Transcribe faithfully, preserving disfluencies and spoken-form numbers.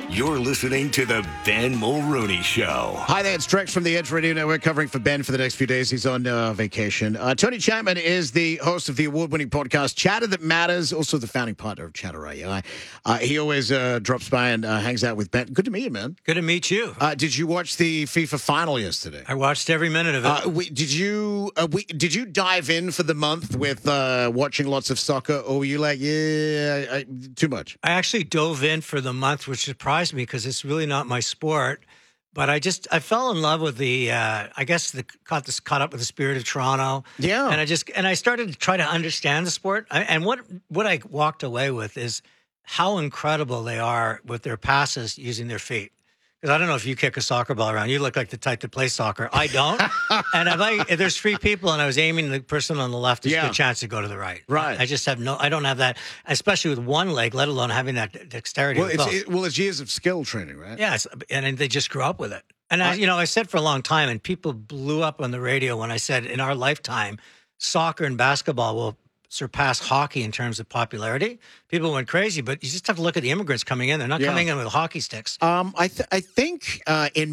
You're listening to the Ben Mulrooney Show. Hi there, it's Trex from the Edge Radio Network covering for Ben for the next few days. He's on uh, vacation. Uh, Tony Chapman is the host of the award-winning podcast Chatter That Matters, also the founding partner of Chatter A I. Uh, he always uh, drops by and uh, hangs out with Ben. Good to meet you, man. Good to meet you. Uh, did you watch the FIFA final yesterday? I watched every minute of it. Uh, we, did you uh, we, did you dive in for the month with uh, watching lots of soccer, or were you like, yeah, I, too much? I actually dove in for the month, which surprised me because it's really not my sport. But I just I fell in love with the uh, I guess the caught this caught up with the spirit of Toronto. Yeah, and I just and I started to try to understand the sport. I, and what what I walked away with is how incredible they are with their passes using their feet. Because I don't know if you kick a soccer ball around. You look like the type that plays soccer. I don't. And if, I, if there's three people and I was aiming the person on the left, there's Yeah. a good chance to go to the right. Right. I just have no, I don't have that, especially with one leg, let alone having that dexterity. Well, with it's, both. it, well, it's years of skill training, right? Yeah, it's, and they just grew up with it. And, I, I- you know, I said for a long time, and people blew up on the radio when I said in our lifetime, soccer and basketball will surpass hockey in terms of popularity. People went crazy, but you just have to look at the immigrants coming in. They're not Yeah. coming in with hockey sticks. Um, I th- I think uh, in